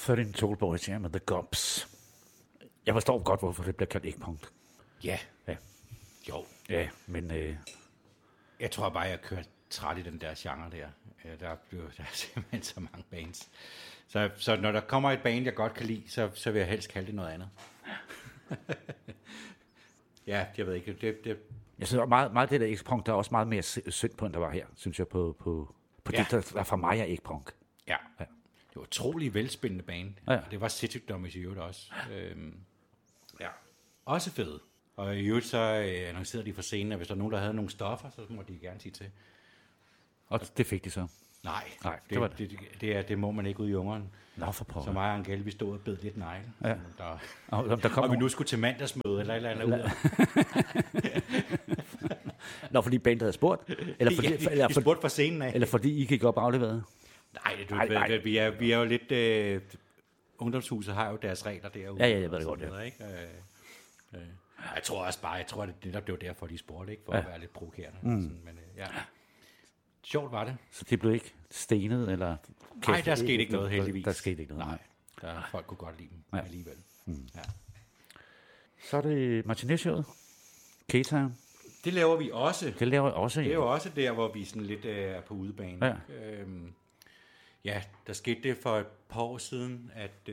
13 Tall Boys her med The Gobs. Jeg forstår godt, hvorfor det bliver kaldt ikke-punk. Ja. Ja. Jo. Ja, men... Jeg tror bare, jeg kører træt i den der genre der. Der er simpelthen så mange bands. Så når der kommer et band, jeg godt kan lide, så vil jeg helst kalde det noget andet. Ja, jeg ved ikke. Jeg synes meget det der ikke-punk, der er også meget mere synd på, end der var her, synes jeg, på det, der for mig er ikke-punk. Ja. Det var utrolig velspændende band. Ja. Det var City Dummies i øvrigt også. Ja. Også fede. Og i øvrigt så annoncerede de for scenen, at hvis der er nogen, der havde nogle stoffer, så må de gerne sige til. Og det fik de så. Nej, det var det. Det må man ikke ud i ungeren. Nå, for pokker. Så mig og Angel, vi stod og bed lidt negle. Ja. Der kom og vi nu skulle til mandagsmøde, eller andet. Nå, fordi bandet havde spurgt? Eller fordi, I spurgte fra scenen af. Eller fordi I gik op afleveret? Nej, vi er jo lidt... Ungdomshuset har jo deres regler derude. Ja, jeg ved det godt, ja. Ikke? Jeg tror at det netop det var derfor, de spurgte, ikke? For at være lidt provokerende. Sådan, men ja. Sjovt var det. Så de blev ikke stenet, eller... Nej, der skete ikke noget, heldigvis. Der skete ikke noget. Nej, folk kunne godt lide dem alligevel. Ja. Så er det Martinez-showet. K-Town. Det laver vi også. Det laver også. Det er jo også der, hvor vi sådan lidt er på udebane. Ja. Ja, der skete det for et par år siden, at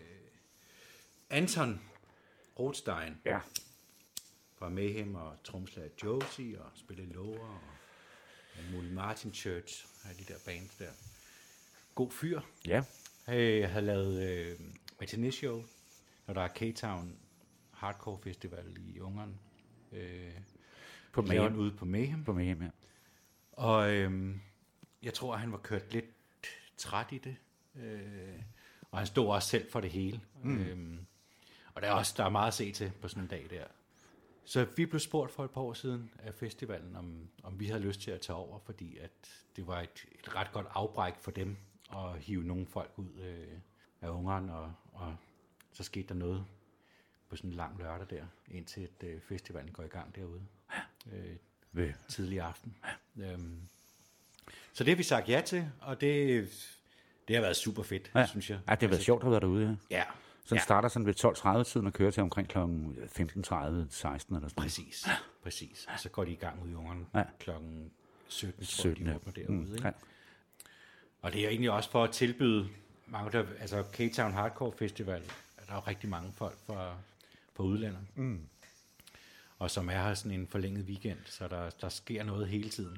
Anton Rothstein fra Mayhem og tromslager Josie og spillede Lower og Molly Martin Church af de der bands der. God fyr. Ja. Jeg havde lavet Martinez Show, når der er K-Town Hardcore Festival i Ungarn. På Mayhem. Ude på Mayhem. På Mayhem, ja. Og jeg tror, han var kørt lidt træt i det. Og han stod også selv for det hele. Og der er meget at se til på sådan en dag der. Så vi blev spurgt for et par år siden af festivalen, om vi havde lyst til at tage over, fordi at det var et ret godt afbræk for dem at hive nogle folk ud af Ungarn, og så skete der noget på sådan en lang lørdag der, indtil festivalen går i gang derude. Tidlig aften. Så det har vi sagt ja til, og det har været super fedt, synes jeg. Ja, det har været sjovt at være derude, ja. Ja. Så den starter sådan ved 12:30-tiden og kører til omkring kl. 15:30, 16 eller sådan. Præcis. Og så går de i gang ud i Ungarn kl. 17, tror jeg, de åbner derude. Ikke? Og det er egentlig også for at tilbyde mange der, altså K-Town Hardcore Festival, der er jo rigtig mange folk fra udlandet. Og som er her sådan en forlænget weekend, så der sker noget hele tiden.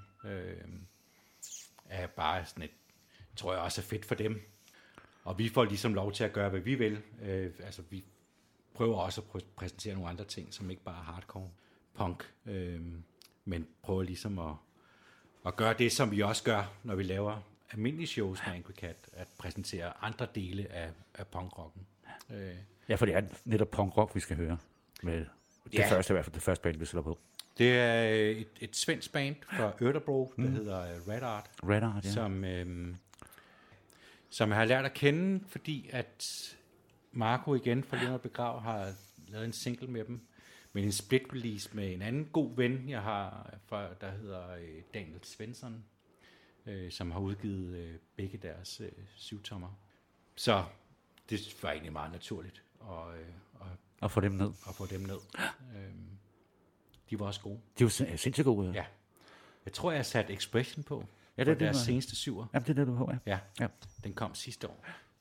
Er bare sådan et, tror jeg også er fedt for dem. Og vi får ligesom lov til at gøre, hvad vi vil. Altså vi prøver også at præsentere nogle andre ting, som ikke bare er hardcore punk, men prøver ligesom at gøre det, som vi også gør, når vi laver almindelige shows med Angry Cat, at præsentere andre dele af punkrocken. Ja, for det er netop punkrock, vi skal høre. Med det første, i hvert fald det første band, vi sætter på. Det er et svensk band fra Örebro, der hedder Red Art. Red Art, ja. Som jeg har lært at kende, fordi at Marco igen fra Leonard Begrav har lavet en single med dem, med en split release med en anden god ven, jeg har, der hedder Daniel Svensson, som har udgivet begge deres 7-tommer. Så det var egentlig meget naturligt at få dem ned. De var også gode. De var sindssygt gode. Ja. Jeg tror, jeg har sat Expression på. Ja, det er deres seneste 7'er. Jamen, det er det, du har, ja. Den kom sidste år.